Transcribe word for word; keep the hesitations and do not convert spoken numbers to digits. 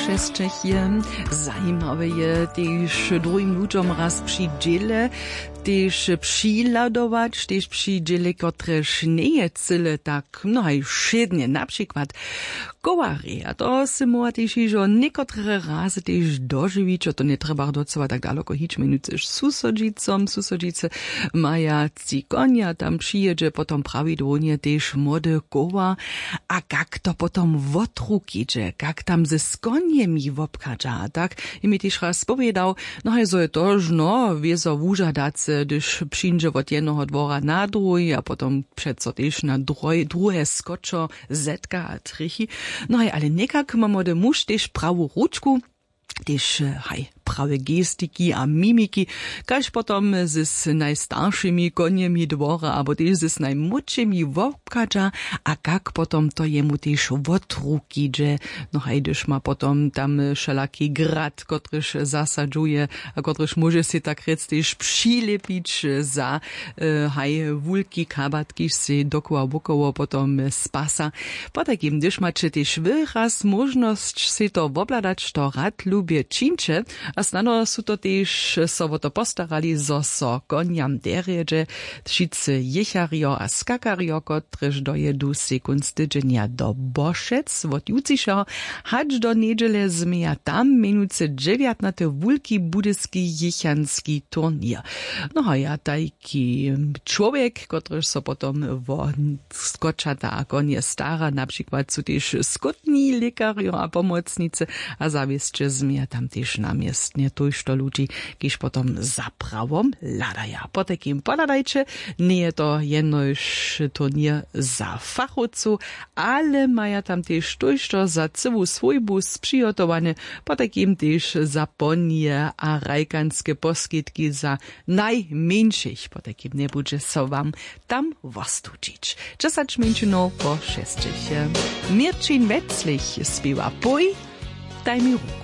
šestech je zajímavé je, když druhým ľuďom raz přiděle, když přiladovat, když přiděle, kotrež nie je cyle tak mnohaj šedne, například kovári. A to se mu atýši, že nekotre razy tež doživí, čo to netreba docela tak daleko hič minúceš susodžicom, susodžice maja ci konia, tam přijedzie potom pravidłnie tež młode kowa, a kak to potom w otruki, že kak tam ze skoniemi wopkadza, tak? I mi tež raz povedał, no hej, so je tož, no, wieso wużadace, gdyż przyjdzie od jednoho dwora na drugi, a potom přeco tež na druhe, druhe skoczo, zetka a trichy. No hej, ale nekak mamo de muž tež prawu ručku, tež, hej, prawe gestiki a mimiki, kaž potom z najstaršimi koniemi dvora, abo tež z najmłodšimi wopkadza, a kak potom to jemu tež wotruki, že, no hej, gdyż ma potom tam šelaki grad, kotryž zasadzuje, a kotryž może si tak rec tež přilepić za, hej, wulki, kabatki, si dokoła wokoło potom spasa. Potakim, gdyż macie tež wyraz możność si to wobladać, to rad lubie činče, a snano su to tež so o to postarali, zo so konjam derjeđe, šice jechario a skakario, kotrež dojedu sekund stydženja do Bošec, od juciša, hač do nedžele zmeja tam minuce dziewiętnate wulki budyski jechanski turnir. No ja tajki człowiek, kotrež so potom vo skočata a konje stara, na przykład su tež skutni lekario a pomocnice, a zawiesće zmeja tam tež namiestnie tojšto ludzi, kiž potom za prawom ladaja. Potekim poladajcie, nie je to jednož turnier za fachowcu, ale maja tam tež tojšto za cywu swójbu sprzygotowane, potekim tež za ponie a rajkanske poskitki za najmniejszych, potekim nie bude so wam tam wostučić. Czasacz minčino po šestich. Mirčin Wetzlich spieva Poj, daj mi ruku.